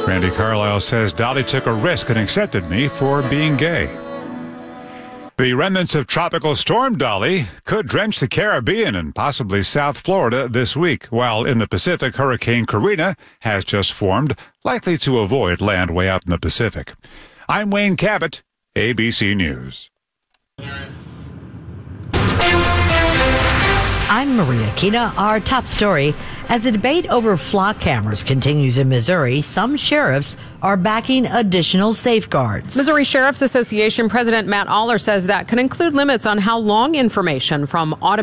Randy Carlisle says Dolly took a risk and accepted me for being gay. The remnants of Tropical Storm Dolly could drench the Caribbean and possibly South Florida this week, while in the Pacific, Hurricane Karina has just formed, likely to avoid land way out in the Pacific. I'm Wayne Cabot, ABC News. I'm Maria Kina. Our top story. As the debate over flock cameras continues in Missouri, some sheriffs are backing additional safeguards. Missouri Sheriff's Association President Matt Aller says that could include limits on how long information from automated